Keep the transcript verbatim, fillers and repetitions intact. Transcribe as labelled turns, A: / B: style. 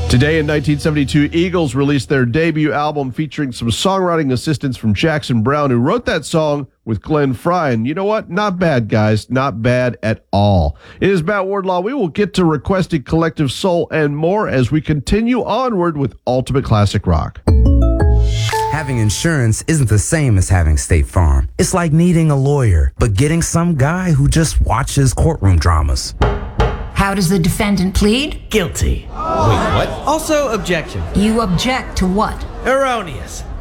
A: Today in nineteen seventy-two, Eagles released their debut album featuring some songwriting assistance from Jackson Browne, who wrote that song with Glenn Frey. And you know what? Not bad, guys. Not bad at all. It is Matt Wardlaw. We will get to Requested Collective Soul and more as we continue onward with Ultimate Classic Rock.
B: Having insurance isn't the same as having State Farm. It's like needing a lawyer, but getting some guy who just watches courtroom dramas.
C: How does the defendant plead?
D: Guilty.
E: Wait, what?
D: Also, objection.
C: You object to what?
D: Erroneous.